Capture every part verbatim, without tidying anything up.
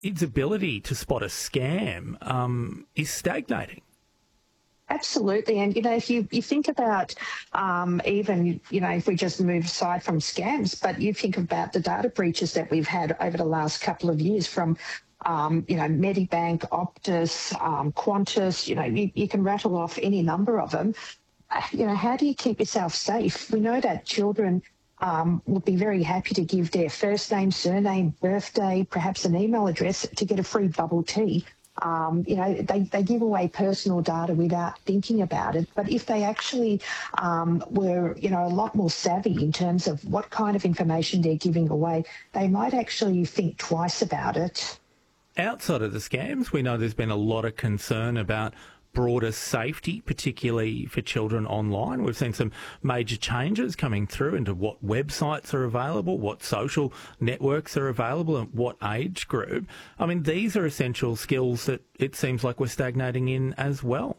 its ability to spot a scam um, is stagnating. Absolutely. And, you know, if you, you think about um, even, you know, if we just move aside from scams, but you think about the data breaches that we've had over the last couple of years from, um, you know, Medibank, Optus, um, Qantas, you know, you, you can rattle off any number of them. Uh, You know, how do you keep yourself safe? We know that children um, would be very happy to give their first name, surname, birthday, perhaps an email address to get a free bubble tea. Um, you know, they, they give away personal data without thinking about it. But if they actually um, were, you know, a lot more savvy in terms of what kind of information they're giving away, they might actually think twice about it. Outside of the scams, we know there's been a lot of concern about broader safety, particularly for children online. We've seen some major changes coming through into what websites are available, what social networks are available, and what age group. I mean, these are essential skills that it seems like we're stagnating in as well.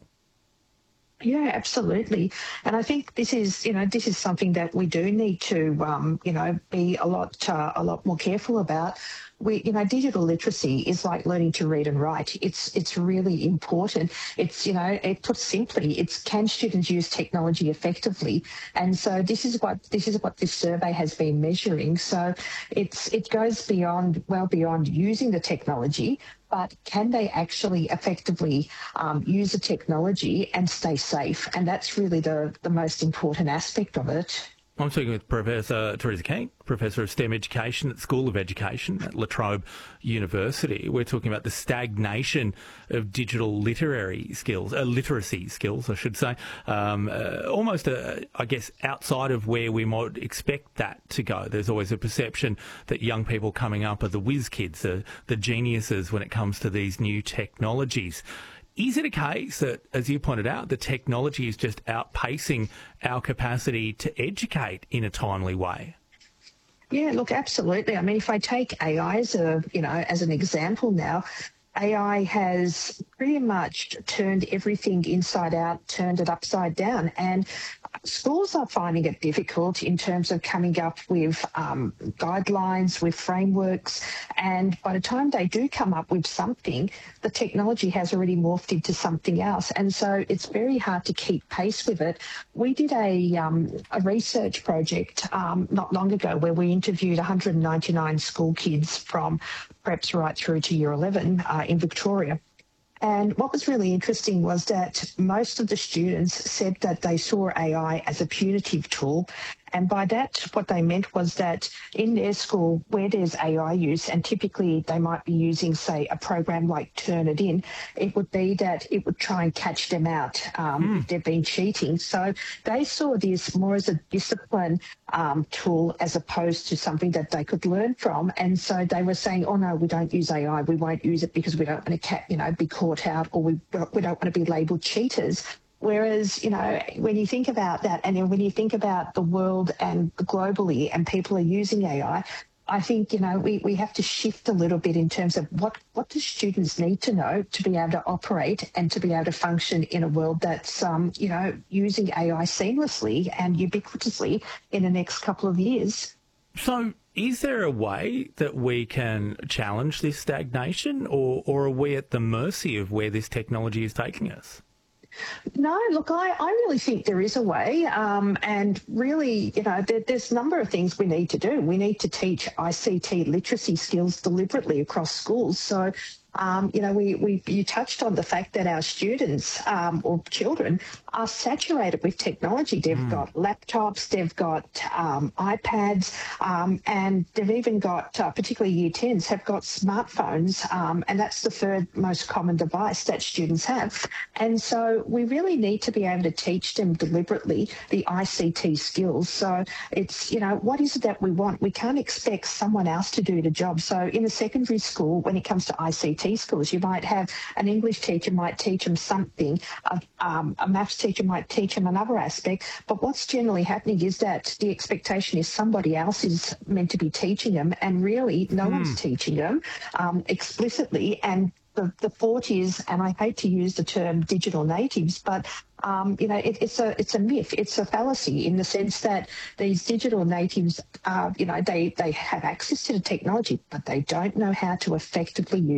Yeah, absolutely. And I think this is, you know, this is something that we do need to, um, you know, be a lot, uh, a lot more careful about. We, you know, digital literacy is like learning to read and write. It's, it's really important. It's, you know, it put simply, it's can students use technology effectively? And so this is what this is what this survey has been measuring. So it's it goes beyond, well beyond using the technology, but can they actually effectively um, use the technology and stay safe? And that's really the, the most important aspect of it. I'm speaking with Professor Teresa King, Professor of STEM Education at School of Education at La Trobe University. We're talking about the stagnation of digital literary skills, uh, literacy skills, I should say, um, uh, almost, uh, I guess, outside of where we might expect that to go. There's always a perception that young people coming up are the whiz kids, the, the geniuses when it comes to these new technologies. Is it a case that, as you pointed out, the technology is just outpacing our capacity to educate in a timely way? Yeah, look, absolutely. I mean, if I take A I as a, you know, as an example now, A I has pretty much turned everything inside out, turned it upside down. And schools are finding it difficult in terms of coming up with um, guidelines, with frameworks. And by the time they do come up with something, the technology has already morphed into something else. And so it's very hard to keep pace with it. We did a, um, a research project um, not long ago where we interviewed one hundred ninety-nine school kids from preps right through to year eleven uh, in Victoria. And what was really interesting was that most of the students said that they saw A I as a punitive tool. And by that, what they meant was that in their school, where there's A I use, and typically they might be using, say, a program like Turnitin, it would be that it would try and catch them out um, mm. if they've been cheating. So they saw this more as a discipline um, tool as opposed to something that they could learn from. And so they were saying, oh, no, we don't use A I. We won't use it because we don't want to, you know, be caught out, or we, we don't want to be labelled cheaters. Whereas, you know, when you think about that, and then when you think about the world and globally and people are using A I, I think, you know, we, we have to shift a little bit in terms of what, what do students need to know to be able to operate and to be able to function in a world that's, um, you know, using A I seamlessly and ubiquitously in the next couple of years. So is there a way that we can challenge this stagnation, or, or are we at the mercy of where this technology is taking us? No, look, I, I really think there is a way. Um, and really, you know, there, there's a number of things we need to do. We need to teach I C T literacy skills deliberately across schools. So, um, you know, we, we you touched on the fact that our students um, or children are saturated with technology. They've mm. got laptops, they've got um, iPads, um, and they've even got, uh, particularly year tens, have got smartphones, um, and that's the third most common device that students have. And so we really need to be able to teach them deliberately the I C T skills. So it's, you know, what is it that we want? We can't expect someone else to do the job. So in a secondary school, when it comes to I C T schools, you might have an English teacher might teach them something, a, um, a maths teacher might teach them another aspect, but what's generally happening is that the expectation is somebody else is meant to be teaching them, and really no hmm. one's teaching them um, explicitly. And the, the thought is, and I hate to use the term digital natives, but um, you know, it, it's a it's a myth, it's a fallacy in the sense that these digital natives, uh, you know, they they have access to the technology, but they don't know how to effectively use